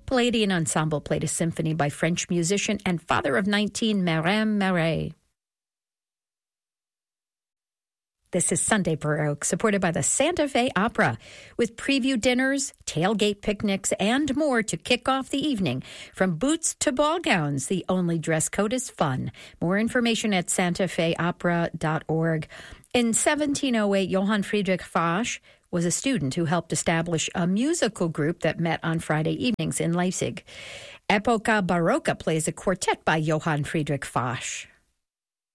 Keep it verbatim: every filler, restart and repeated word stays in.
Palladian Ensemble played a symphony by French musician and father of nineteen, Miriam Marais. This is Sunday Baroque, supported by the Santa Fe Opera, with preview dinners, tailgate picnics, and more to kick off the evening. From boots to ball gowns, the only dress code is fun. More information at santa fe opera dot org. In seventeen oh eight, Johann Friedrich Fasch was a student who helped establish a musical group that met on Friday evenings in Leipzig. Epoca Barocca plays a quartet by Johann Friedrich Fasch.